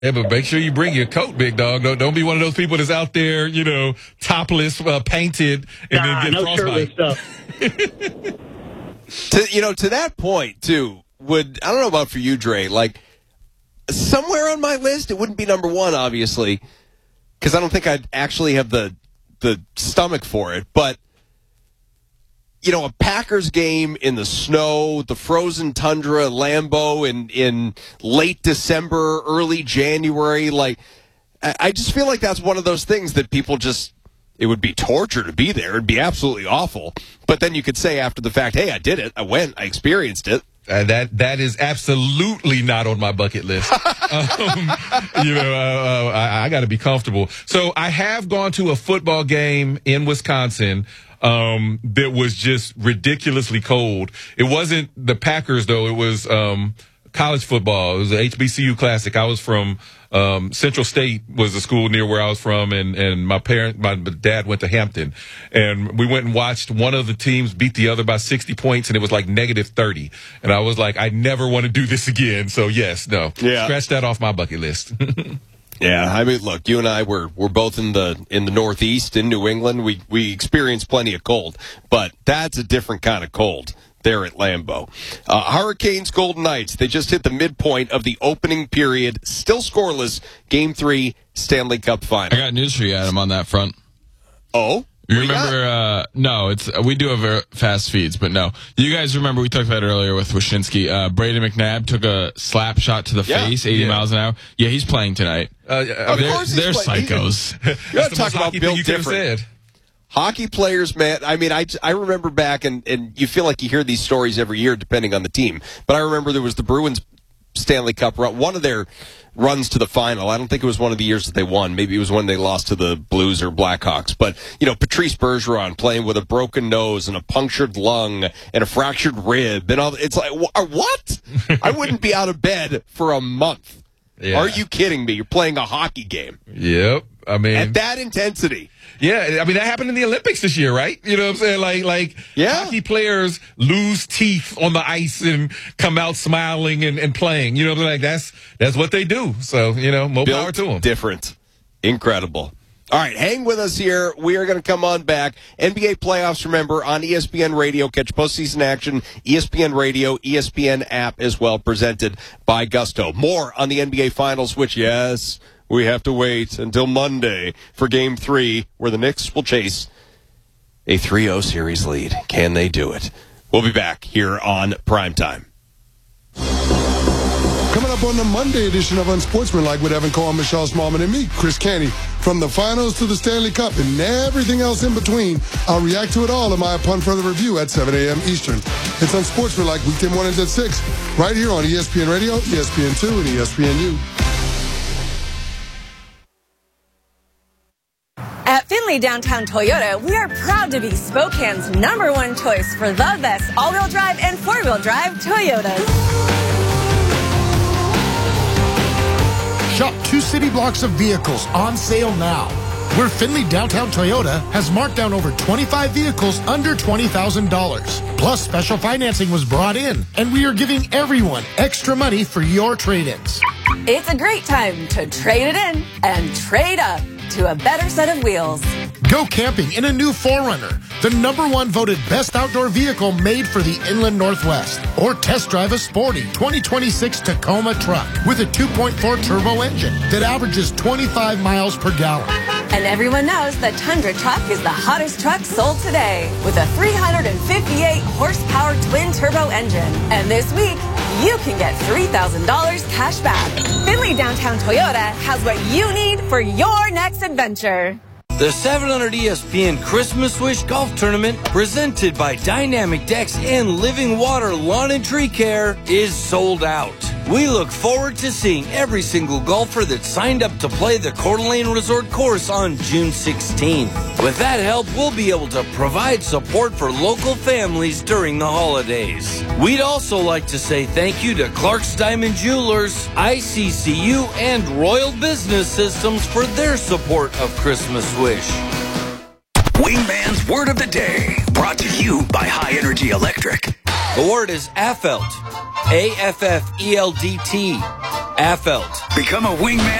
Yeah, but make sure you bring your coat, big dog. Don't be one of those people that's out there, topless, painted, and then get frostbite. To that point, too, I don't know about for you, Dre, like, somewhere on my list, it wouldn't be number one, obviously, because I don't think I'd actually have the stomach for it, but a Packers game in the snow, the frozen tundra, Lambeau in late December, early January. Like, I just feel like that's one of those things that people it would be torture to be there. It'd be absolutely awful. But then you could say after the fact, hey, I did it. I went. I experienced it. That is absolutely not on my bucket list. I got to be comfortable. So I have gone to a football game in Wisconsin that was just ridiculously cold. It wasn't the Packers, though. It was college football. It was the HBCU Classic. I was from Central State was the school near where I was from, and my dad went to Hampton. And we went and watched one of the teams beat the other by 60 points, and it was like -30. And I was like, I never want to do this again. So, yes, no. Yeah. Scratch that off my bucket list. Yeah, I mean, look, you and I we're both in the Northeast in New England. We experience plenty of cold, but that's a different kind of cold there at Lambeau. Hurricanes, Golden Knights, they just hit the midpoint of the opening period, still scoreless, Game 3 Stanley Cup Final. I got news for you, Adam, on that front. Oh? You remember, no, we do have fast feeds, but no. You guys remember, we talked about it earlier with Wyshynski, Brady McNabb took a slap shot to the face, 80 miles an hour. Yeah, he's playing tonight. Of course they're psychos. You got to talk about built different. Hockey players, man, I mean, I remember back, and you feel like you hear these stories every year depending on the team, but I remember there was the Bruins Stanley Cup run, one of their runs to the final. I don't think it was one of the years that they won. Maybe it was when they lost to the Blues or Blackhawks. But, Patrice Bergeron playing with a broken nose and a punctured lung and a fractured rib and all. It's like, what? I wouldn't be out of bed for a month. Yeah. Are you kidding me? You're playing a hockey game. Yep. I mean, at that intensity. Yeah, I mean, that happened in the Olympics this year, right? You know what I'm saying? Like hockey players lose teeth on the ice and come out smiling and playing. You know what I'm saying? Like, that's what they do. So, more power to them. Different. Incredible. All right, hang with us here. We are going to come on back. NBA playoffs, remember, on ESPN Radio. Catch postseason action, ESPN Radio, ESPN app as well, presented by Gusto. More on the NBA Finals, which, yes, we have to wait until Monday for Game 3, where the Knicks will chase a 3-0 series lead. Can they do it? We'll be back here on Primetime. Coming up on the Monday edition of Unsportsmanlike with Evan Cohen, Michelle Smallman, and me, Chris Canty. From the finals to the Stanley Cup and everything else in between, I'll react to it all in my Upon Further Review at 7 a.m. Eastern. It's Unsportsmanlike, weekday mornings at 6, right here on ESPN Radio, ESPN2, and ESPNU. At Findlay Downtown Toyota, we are proud to be Spokane's #1 choice for the best all-wheel drive and four-wheel drive Toyotas. Shop 2 city blocks of vehicles on sale now. Where Findlay Downtown Toyota has marked down over 25 vehicles under $20,000. Plus, special financing was brought in, and we are giving everyone extra money for your trade-ins. It's a great time to trade it in and trade up to a better set of wheels. Go camping in a new 4Runner, the #1 voted best outdoor vehicle made for the Inland Northwest. Or test drive a sporty 2026 Tacoma truck with a 2.4 turbo engine that averages 25 miles per gallon. And everyone knows the Tundra truck is the hottest truck sold today with a 358 horsepower twin turbo engine. And this week, you can get $3,000 cash back. Findlay Downtown Toyota has what you need for your next adventure. The 700 ESPN Christmas Wish Golf Tournament, presented by Dynamic Decks and Living Water Lawn and Tree Care, is sold out. We look forward to seeing every single golfer that signed up to play the Coeur d'Alene Resort course on June 16th. With that help, we'll be able to provide support for local families during the holidays. We'd also like to say thank you to Clark's Diamond Jewelers, ICCU, and Royal Business Systems for their support of Christmas Wish. Wingman's Word of the Day, brought to you by High Energy Electric. The word is AFFELT, AFFELDT. Affeldt. Become a wingman